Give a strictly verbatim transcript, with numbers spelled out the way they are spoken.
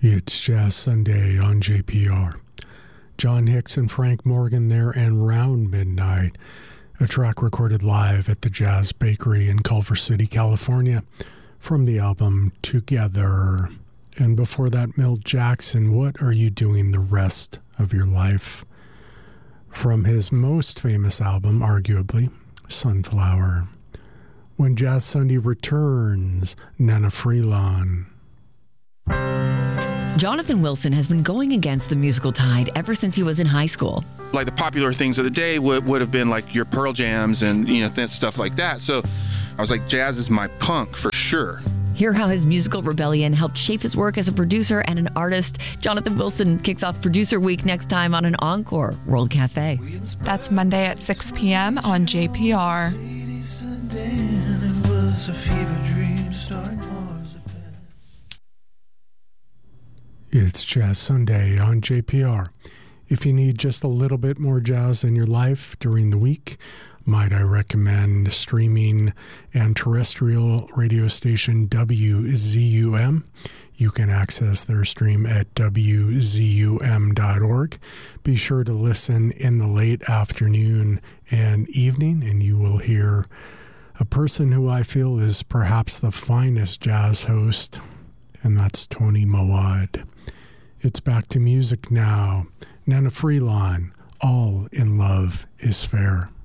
It's Jazz Sunday on J P R. John Hicks and Frank Morgan there, and Round Midnight, a track recorded live at the Jazz Bakery in Culver City, California, from the album Together. And before that, Milt Jackson, What Are You Doing the Rest of Your Life? From his most famous album, arguably, Sunflower. When Jazz Sunday returns, Nana Freelon. Jonathan Wilson has been going against the musical tide ever since he was in high school. Like the popular things of the day would, would have been like your Pearl Jams and, you know, th- stuff like that. So I was like, jazz is my punk for sure. Hear how his musical rebellion helped shape his work as a producer and an artist. Jonathan Wilson kicks off Producer Week next time on an Encore World Cafe. That's Monday at six p.m. on J P R. It's Jazz Sunday on J P R. If you need just a little bit more jazz in your life during the week, might I recommend streaming and terrestrial radio station W Z U M. You can access their stream at W Z U M dot org. Be sure to listen in the late afternoon and evening, and you will hear a person who I feel is perhaps the finest jazz host, and that's Tony Moad. It's back to music now. Nana Freelon, All in Love is Fair.